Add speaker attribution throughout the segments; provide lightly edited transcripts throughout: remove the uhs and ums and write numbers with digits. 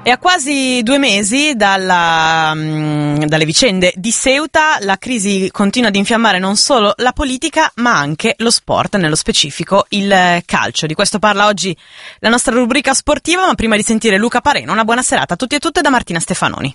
Speaker 1: E a quasi 2 mesi dalle vicende di Ceuta, la crisi continua ad infiammare non solo la politica, ma anche lo sport, nello specifico il calcio. Di questo parla oggi la nostra rubrica sportiva, ma prima di sentire Luca Pareno, una buona serata a tutti e tutte da Martina Stefanoni.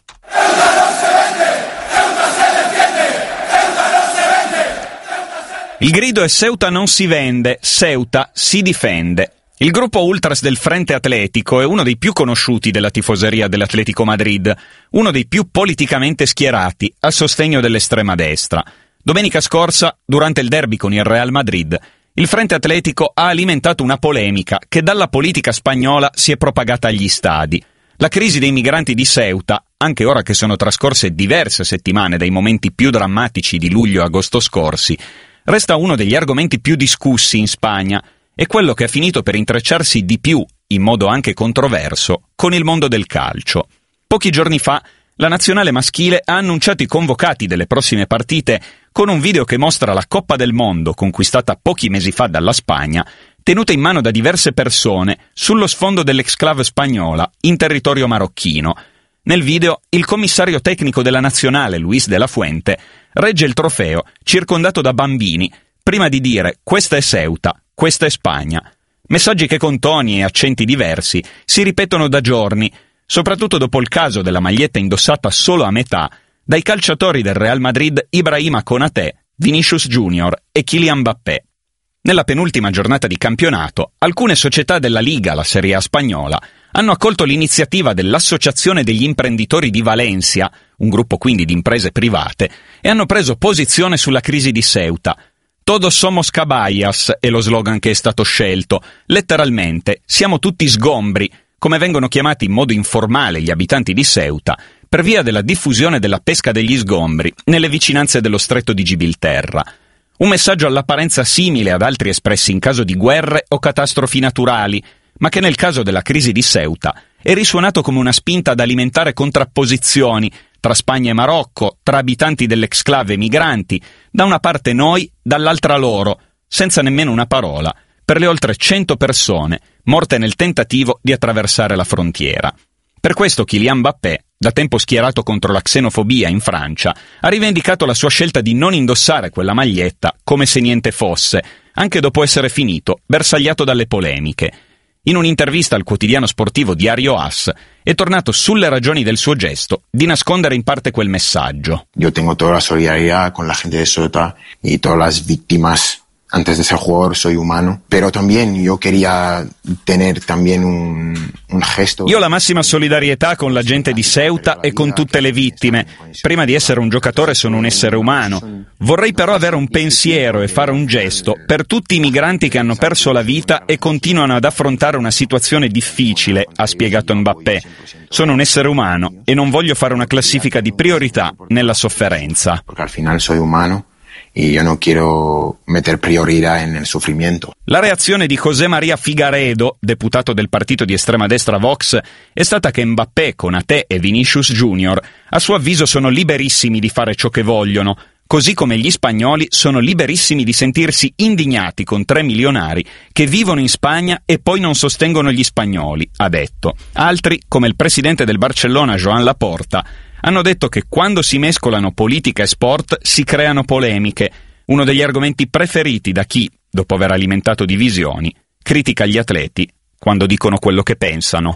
Speaker 2: Il grido è Ceuta non si vende, Ceuta si difende. Il gruppo Ultras del Frente Atletico è uno dei più conosciuti della tifoseria dell'Atletico Madrid, uno dei più politicamente schierati a sostegno dell'estrema destra. Domenica scorsa, durante il derby con il Real Madrid, il Frente Atletico ha alimentato una polemica che dalla politica spagnola si è propagata agli stadi. La crisi dei migranti di Ceuta, anche ora che sono trascorse diverse settimane dai momenti più drammatici di luglio e agosto scorsi, resta uno degli argomenti più discussi in Spagna, è quello che ha finito per intrecciarsi di più, in modo anche controverso, con il mondo del calcio. Pochi giorni fa, la nazionale maschile ha annunciato i convocati delle prossime partite con un video che mostra la Coppa del Mondo, conquistata pochi mesi fa dalla Spagna, tenuta in mano da diverse persone sullo sfondo dell'exclave spagnola, in territorio marocchino. Nel video, il commissario tecnico della nazionale, Luis de la Fuente, regge il trofeo, circondato da bambini, prima di dire «Questa è Ceuta, questa è Spagna». Messaggi che con toni e accenti diversi si ripetono da giorni, soprattutto dopo il caso della maglietta indossata solo a metà dai calciatori del Real Madrid Ibrahima Konaté, Vinicius Junior e Kylian Mbappé. Nella penultima giornata di campionato, alcune società della Liga, la Serie A spagnola, hanno accolto l'iniziativa dell'Associazione degli Imprenditori di Valencia, un gruppo quindi di imprese private, e hanno preso posizione sulla crisi di Ceuta. Todos somos caballas è lo slogan che è stato scelto. Letteralmente, siamo tutti sgombri, come vengono chiamati in modo informale gli abitanti di Ceuta, per via della diffusione della pesca degli sgombri nelle vicinanze dello stretto di Gibilterra. Un messaggio all'apparenza simile ad altri espressi in caso di guerre o catastrofi naturali, ma che nel caso della crisi di Ceuta è risuonato come una spinta ad alimentare contrapposizioni tra Spagna e Marocco, tra abitanti dell'exclave e migranti, da una parte noi, dall'altra loro, senza nemmeno una parola, per le oltre 100 persone morte nel tentativo di attraversare la frontiera. Per questo Kylian Mbappé, da tempo schierato contro la xenofobia in Francia, ha rivendicato la sua scelta di non indossare quella maglietta come se niente fosse, anche dopo essere finito, bersagliato dalle polemiche. In un'intervista al quotidiano sportivo Diario AS è tornato sulle ragioni del suo gesto di nascondere in parte quel messaggio.
Speaker 3: Yo tengo toda la solidaridad con la gente de Ceuta y todas las víctimas. Antes de ser jugador soy humano, pero también yo quería tener también un gesto.
Speaker 2: Io ho la massima solidarietà con la gente di Ceuta e con tutte le vittime. Prima di essere un giocatore sono un essere umano. Vorrei però avere un pensiero e fare un gesto per tutti i migranti che hanno perso la vita e continuano ad affrontare una situazione difficile, ha spiegato Mbappé. Sono un essere umano e non voglio fare una classifica di priorità nella sofferenza.
Speaker 3: Porque al final soy humano. Y yo no quiero meter prioridad en el sufrimiento.
Speaker 2: La reazione di José María Figaredo, deputato del partito di estrema destra Vox, è stata che Mbappé, Konaté e Vinicius Junior a suo avviso sono liberissimi di fare ciò che vogliono, così come gli spagnoli sono liberissimi di sentirsi indignati con 3 milionari che vivono in Spagna e poi non sostengono gli spagnoli, ha detto. Altri, come il presidente del Barcellona Joan Laporta, hanno detto che quando si mescolano politica e sport si creano polemiche, uno degli argomenti preferiti da chi, dopo aver alimentato divisioni, critica gli atleti quando dicono quello che pensano.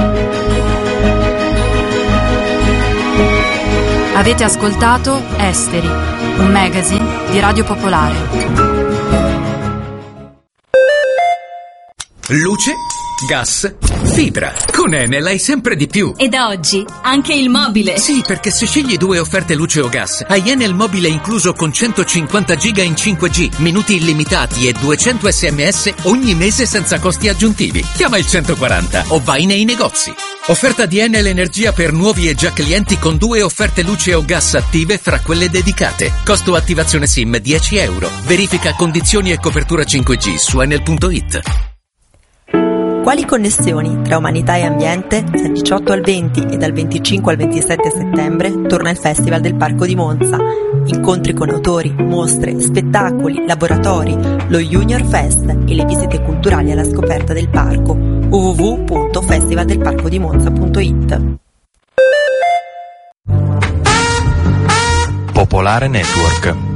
Speaker 4: Avete ascoltato Esteri, un magazine di Radio Popolare.
Speaker 5: Luce, gas, fibra. Con Enel hai sempre di più.
Speaker 6: E da oggi anche il mobile.
Speaker 5: Sì, perché se scegli 2 offerte luce o gas, hai Enel mobile incluso con 150 giga in 5G, minuti illimitati e 200 SMS ogni mese senza costi aggiuntivi. Chiama il 140 o vai nei negozi. Offerta di Enel Energia per nuovi e già clienti con 2 offerte luce o gas attive fra quelle dedicate. Costo attivazione SIM €10. Verifica condizioni e copertura 5G su enel.it.
Speaker 7: Quali connessioni tra umanità e ambiente? Dal 18 al 20 e dal 25 al 27 settembre torna il Festival del Parco di Monza. Incontri con autori, mostre, spettacoli, laboratori, lo Junior Fest e le visite culturali alla scoperta del parco. www.festivaldelparcodimonza.it.
Speaker 8: Popolare Network.